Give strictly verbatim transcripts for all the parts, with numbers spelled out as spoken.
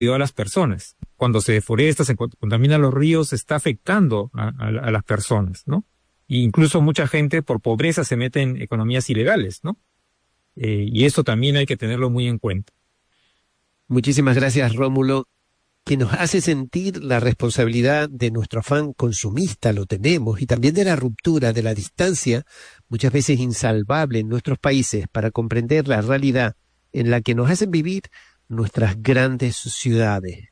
a las personas. Cuando se deforesta, se contamina los ríos, está afectando a, a, a las personas, ¿no? E incluso mucha gente por pobreza se mete en economías ilegales, ¿no? Eh, y eso también hay que tenerlo muy en cuenta. Muchísimas gracias, Rómulo, que nos hace sentir la responsabilidad de nuestro afán consumista, lo tenemos, y también de la ruptura, de la distancia, muchas veces insalvable en nuestros países, para comprender la realidad en la que nos hacen vivir nuestras grandes ciudades.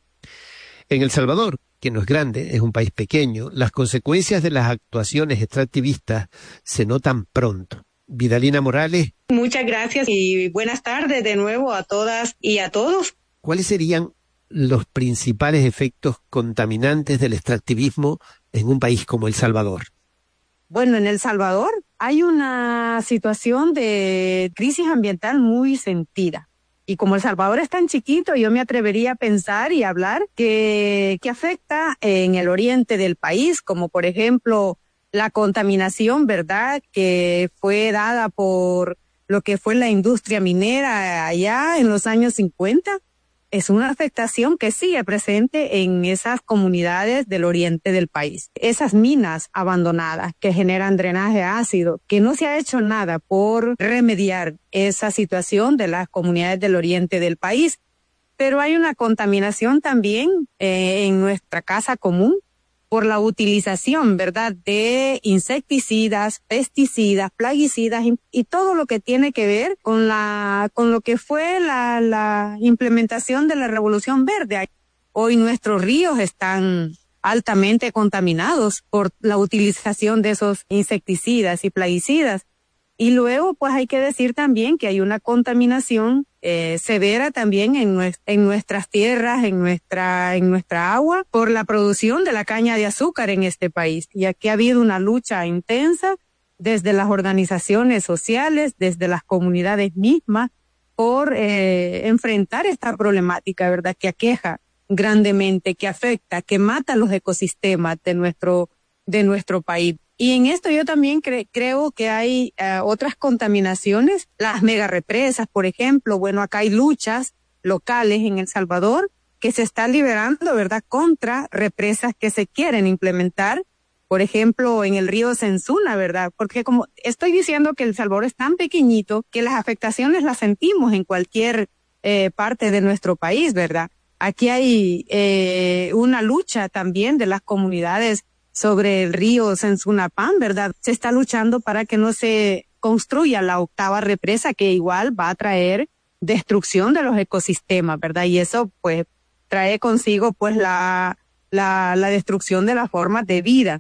En El Salvador, que no es grande, es un país pequeño, las consecuencias de las actuaciones extractivistas se notan pronto. Vidalina Morales. Muchas gracias y buenas tardes de nuevo a todas y a todos. ¿Cuáles serían los principales efectos contaminantes del extractivismo en un país como El Salvador? Bueno, en El Salvador hay una situación de crisis ambiental muy sentida. Y como El Salvador es tan chiquito, yo me atrevería a pensar y hablar que, que afecta en el oriente del país, como por ejemplo la contaminación, ¿verdad?, que fue dada por lo que fue la industria minera allá en los años cincuenta. Es una afectación que sigue presente en esas comunidades del oriente del país. Esas minas abandonadas que generan drenaje ácido, que no se ha hecho nada por remediar esa situación de las comunidades del oriente del país. Pero hay una contaminación también eh, en nuestra casa común por la utilización, ¿verdad?, de insecticidas, pesticidas, plaguicidas y, y todo lo que tiene que ver con la con lo que fue la, la implementación de la Revolución Verde. Hoy nuestros ríos están altamente contaminados por la utilización de esos insecticidas y plaguicidas. Y luego, pues hay que decir también que hay una contaminación eh, severa también en, nues- en nuestras tierras, en nuestra, en nuestra agua, por la producción de la caña de azúcar en este país. Y aquí ha habido una lucha intensa desde las organizaciones sociales, desde las comunidades mismas, por eh, enfrentar esta problemática, ¿verdad?, que aqueja grandemente, que afecta, que mata los ecosistemas de nuestro, de nuestro país. Y en esto yo también cre- creo que hay uh, otras contaminaciones, las megarepresas, por ejemplo. Bueno, acá hay luchas locales en El Salvador que se están liberando, ¿verdad?, contra represas que se quieren implementar, por ejemplo, en el río Sensuna, ¿verdad? Porque como estoy diciendo que El Salvador es tan pequeñito que las afectaciones las sentimos en cualquier eh, parte de nuestro país, ¿verdad? Aquí hay eh, una lucha también de las comunidades sobre el río Sensunapán, ¿verdad? Se está luchando para que no se construya la octava represa, que igual va a traer destrucción de los ecosistemas, ¿verdad? Y eso, pues, trae consigo, pues, la, la, la destrucción de las formas de vida.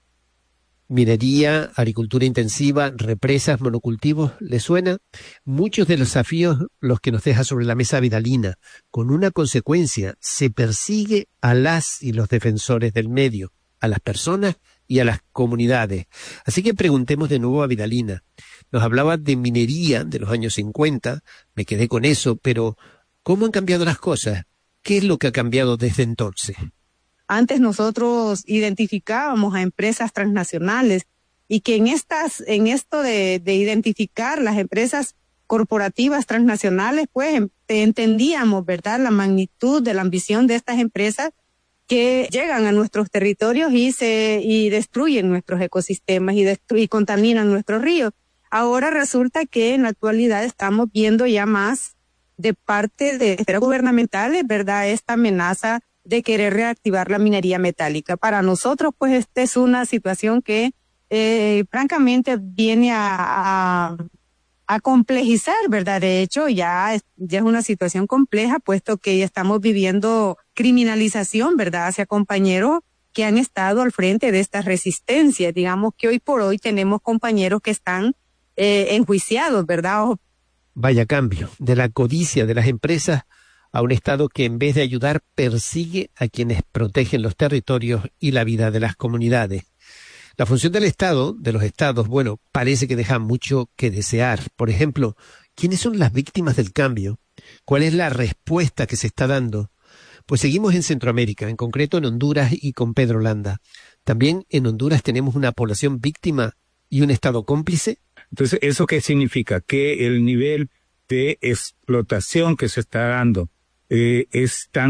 Minería, agricultura intensiva, represas, monocultivos, ¿le suena? Muchos de los desafíos los que nos deja sobre la mesa Vidalina, con una consecuencia, se persigue a las y los defensores del medio, a las personas y a las comunidades. Así que preguntemos de nuevo a Vidalina. Nos hablaba de minería de los años cincuenta, me quedé con eso, pero ¿cómo han cambiado las cosas? ¿Qué es lo que ha cambiado desde entonces? Antes nosotros identificábamos a empresas transnacionales y que en estas, en esto de, de identificar las empresas corporativas transnacionales, pues entendíamos, ¿verdad?, la magnitud de la ambición de estas empresas que llegan a nuestros territorios y se y destruyen nuestros ecosistemas y, destru- y contaminan nuestros ríos. Ahora resulta que en la actualidad estamos viendo ya más de parte de esferas gubernamentales, ¿verdad?, esta amenaza de querer reactivar la minería metálica. Para nosotros, pues, esta es una situación que eh, francamente viene a, a, a complejizar, ¿verdad? De hecho, ya es, ya es una situación compleja, puesto que ya estamos viviendo criminalización, ¿verdad?, hacia compañeros que han estado al frente de estas resistencias. Digamos que hoy por hoy tenemos compañeros que están eh, enjuiciados, ¿verdad? O... Vaya cambio, de la codicia de las empresas a un Estado que en vez de ayudar persigue a quienes protegen los territorios y la vida de las comunidades. La función del Estado, de los Estados, bueno, parece que deja mucho que desear. Por ejemplo, ¿quiénes son las víctimas del cambio? ¿Cuál es la respuesta que se está dando? Pues seguimos en Centroamérica, en concreto en Honduras y con Pedro Landa. También en Honduras tenemos una población víctima y un Estado cómplice. Entonces, ¿eso qué significa? Que el nivel de explotación que se está dando eh, es tan